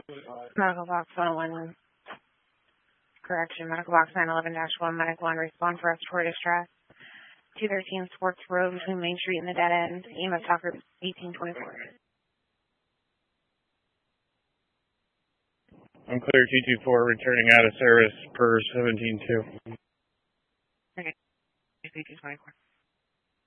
Medical box 101, correction, medical box 911-1, medical 1, respond for respiratory distress. 213 Sports Road between Main Street and the dead end, EMS talk group 1824. I'm clear 224, returning out of service per 17-2. Okay, 1824.